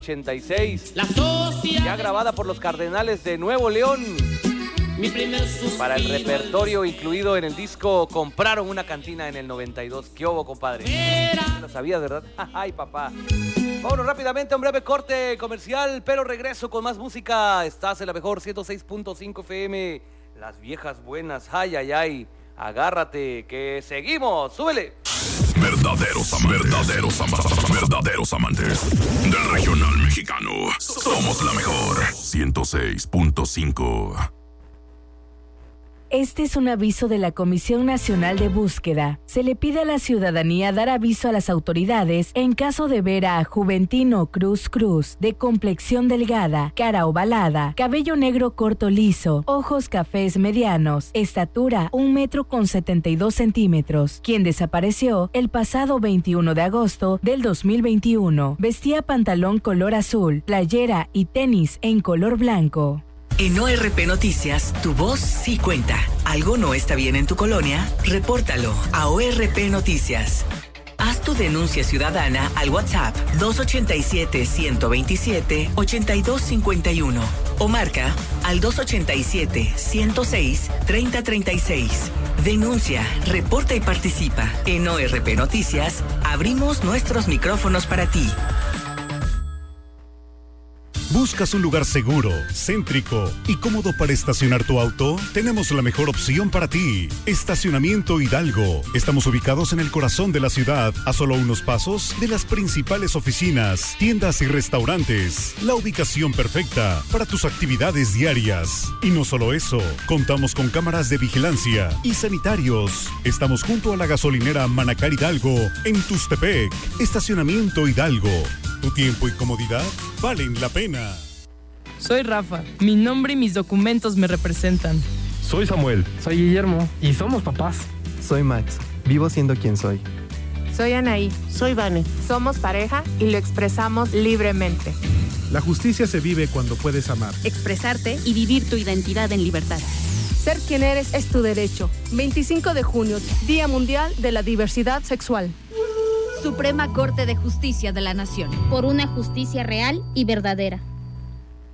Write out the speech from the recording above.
86, ya grabada por los Cardenales de Nuevo León. Para el repertorio incluido en el disco Compraron una cantina en el 92. ¿Qué hubo, compadre? ¿No lo sabías, verdad? Ay, papá. Vámonos rápidamente a un breve corte comercial, pero regreso con más música. Estás en la mejor 106.5 FM. Las viejas buenas. Ay, ay, ay. Agárrate, que seguimos. ¡Súbele! Verdaderos amantes del regional mexicano. Somos la mejor 106.5. Este es un aviso de la Comisión Nacional de Búsqueda. Se le pide a la ciudadanía dar aviso a las autoridades en caso de ver a Juventino Cruz, de complexión delgada, cara ovalada, cabello negro corto liso, ojos cafés medianos, estatura 1,72 m, quien desapareció el pasado 21 de agosto del 2021. Vestía pantalón color azul, playera y tenis en color blanco. En ORP Noticias, tu voz sí cuenta. ¿Algo no está bien en tu colonia? Repórtalo a ORP Noticias. Haz tu denuncia ciudadana al WhatsApp 287-127-8251 o marca al 287-106-3036. Denuncia, reporta y participa. En ORP Noticias, abrimos nuestros micrófonos para ti. ¿Buscas un lugar seguro, céntrico y cómodo para estacionar tu auto? Tenemos la mejor opción para ti. Estacionamiento Hidalgo. Estamos ubicados en el corazón de la ciudad, a solo unos pasos de las principales oficinas, tiendas y restaurantes. La ubicación perfecta para tus actividades diarias. Y no solo eso, contamos con cámaras de vigilancia y sanitarios. Estamos junto a la gasolinera Manacar Hidalgo, en Tustepec. Estacionamiento Hidalgo. Tu tiempo y comodidad valen la pena. Soy Rafa. Mi nombre y mis documentos me representan. Soy Samuel. Soy Guillermo. Y somos papás. Soy Max. Vivo siendo quien soy. Soy Anaí. Soy Vane. Somos pareja y lo expresamos libremente. La justicia se vive cuando puedes amar, expresarte y vivir tu identidad en libertad. Ser quien eres es tu derecho. 25 de junio, Día Mundial de la Diversidad Sexual. Suprema Corte de Justicia de la Nación. Por una justicia real y verdadera.